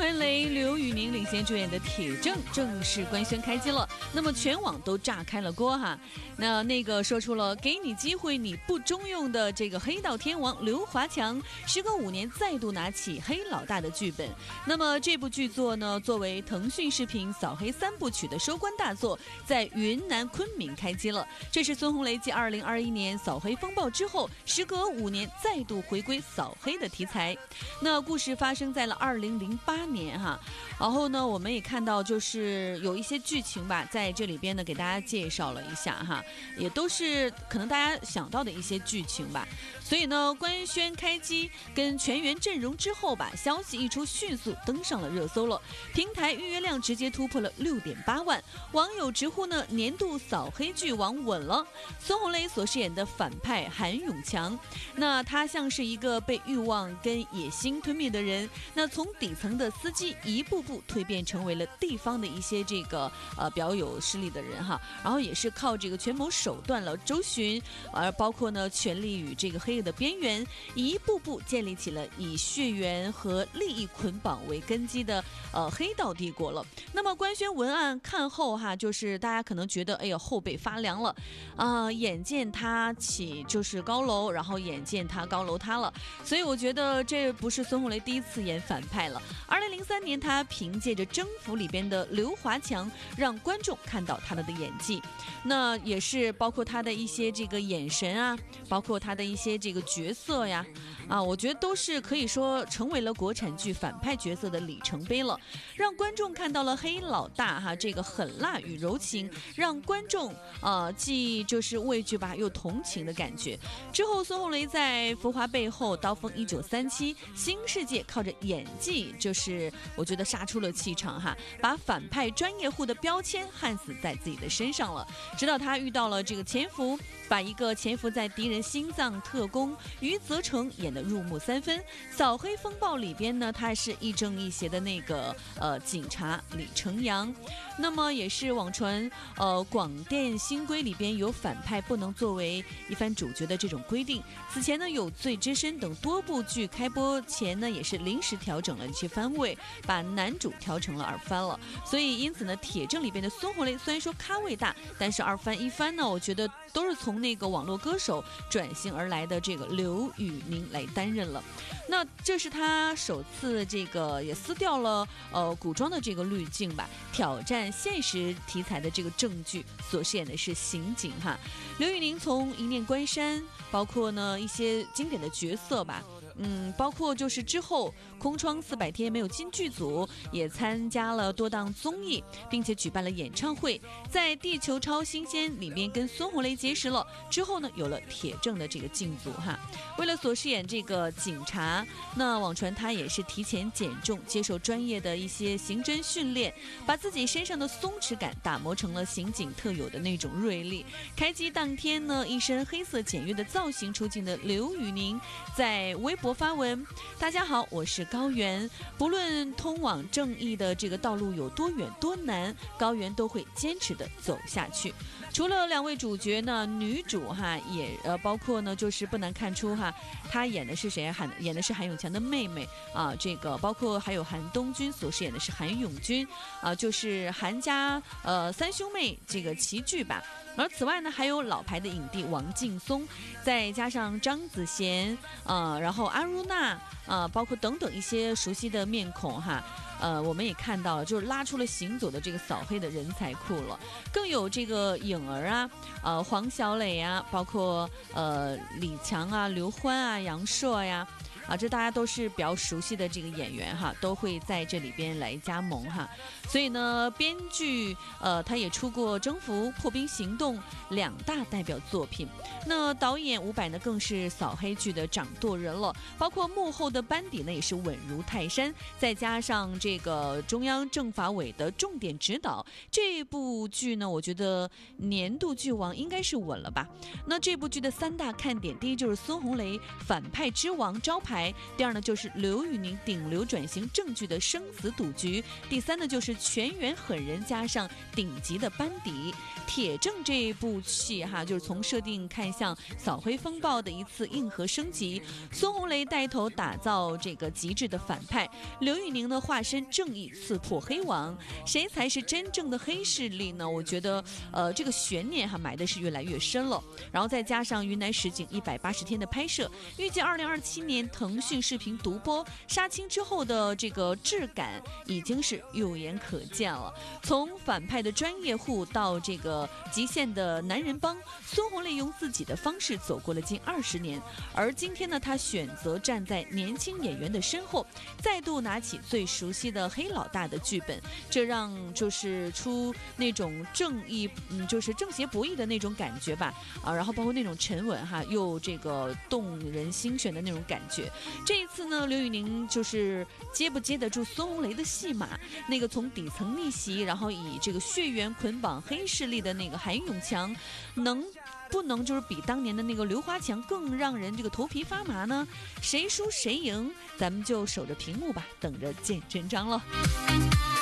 潘雷、刘宇宁领衔主演的《铁证》正式官宣开机了，那么全网都炸开了锅哈。那个说出了给你机会你不中用的这个黑道天王刘华强，时隔5年再度拿起黑老大的剧本。那么这部剧作呢，作为腾讯视频扫黑3部曲的收官大作，在云南昆明开机了。这是孙红雷继2021年扫黑风暴之后，时隔5年再度回归扫黑的题材。那故事发生在了2008年哈，然后呢，我们也看到就是有一些剧情吧，在这里边呢给大家介绍了一下哈，也都是可能大家想到的一些剧情吧。所以呢，官宣开机跟全员阵容之后吧，消息一出迅速登上了热搜了，平台预约量直接突破了6.8万，网友直呼呢年度扫黑剧王稳了。孙红雷所饰演的反派韩永强，那他像是一个被欲望跟野心吞灭的人，那从底层的司机一步步蜕变成为了地方的一些这个表有势力的人哈，然后也是靠这个权谋手段了周旋，包括呢权力与这个黑夜的边缘，一步步建立起了以血缘和利益捆绑为根基的黑道帝国了。那么官宣文案看后哈，就是大家可能觉得哎呀后背发凉了眼见他起就是高楼，然后眼见他高楼塌了，所以我觉得这不是孙红雷第一次演反派了。2003年他凭借着《征服》里边的刘华强，让观众看到他的演技，那也是包括他的一些这个眼神啊，包括他的一些这个角色呀我觉得都是可以说成为了国产剧反派角色的里程碑了，让观众看到了黑老大哈这个狠辣与柔情，让观众既就是畏惧吧又同情的感觉。之后孙红雷在《浮华背后》《刀锋1937》《新世界》靠着演技，就是我觉得杀出了气场哈，把反派专业户的标签焊死在自己的身上了。直到他遇到了这个潜伏，把一个潜伏在敌人心脏特工余则成演得入木3分。扫黑风暴里边呢，他是亦正亦邪的那个警察李成阳。那么也是网传广电新规里边有反派不能作为一番主角的这种规定。此前呢，有罪之身等多部剧开播前呢，也是临时调整了一些番位，把男主调成了二番了。所以因此呢，铁证里边的孙红雷虽然说咖位大，但是二番一番呢，我觉得都是从那个网络歌手转型而来的这个刘宇宁来担任了。那这是他首次这个也撕掉了古装的这个滤镜吧，挑战现实题材的这个正剧，所饰演的是刑警哈。刘宇宁从一念关山，包括呢一些经典的角色吧，包括就是之后空窗400天没有进剧组，也参加了多档综艺，并且举办了演唱会，在《地球超新鲜》里面跟孙红雷结识了，之后呢有了铁证的这个进组哈。为了所饰演这个警察，那网传他也是提前减重，接受专业的一些刑侦训练，把自己身上的松弛感打磨成了刑警特有的那种锐利。开机当天呢，一身黑色简约的造型出镜的刘宇宁在微博发文：大家好，我是高原，不论通往正义的这个道路有多远多难，高原都会坚持的走下去。除了2位主角呢，女主哈也包括呢，就是不难看出哈，她演的是谁？演的是韩永强的妹妹这个包括还有韩东君所饰演的是韩永军就是韩家3兄妹这个齐聚吧。而此外呢，还有老牌的影帝王劲松，再加上张子贤然后阿如娜包括等等一些熟悉的面孔哈。我们也看到了，就是拉出了行走的这个扫黑的人才库了，更有这个颖儿黄小磊包括李强刘欢杨烁呀。这大家都是比较熟悉的这个演员哈，都会在这里边来加盟哈。所以呢，编剧他也出过《征服》《破冰行动》2大代表作品。那导演伍佰呢，更是扫黑剧的掌舵人了，包括幕后的班底呢也是稳如泰山，再加上这个中央政法委的重点指导，这部剧呢，我觉得年度剧王应该是稳了吧。那这部剧的3大看点，第一就是孙红雷反派之王招牌牌，第二呢就是刘宇宁顶流转型正剧的生死赌局，第三呢就是全员狠人加上顶级的班底。铁证这一部戏就是从设定看向扫黑风暴的一次硬核升级，孙红雷带头打造这个极致的反派，刘宇宁呢化身正义刺破黑网，谁才是真正的黑势力呢？我觉得这个悬念埋的是越来越深了。然后再加上云南实景180天的拍摄，预计2027年腾讯视频独播，杀青之后的这个质感已经是有眼可见了。从反派的专业户到这个极限的男人帮，孙红雷用自己的方式走过了近20年，而今天呢，他选择站在年轻演员的身后，再度拿起最熟悉的黑老大的剧本，这让就是出那种正义，就是正邪博弈的那种感觉吧，然后包括那种沉稳又这个动人心弦的那种感觉。这一次呢，刘宇宁就是接不接得住孙红雷的戏码，那个从底层逆袭，然后以这个血缘捆绑黑势力的那个韩永强，不能就是比当年的那个刘华强更让人这个头皮发麻呢？谁输谁赢，咱们就守着屏幕吧，等着见真章了。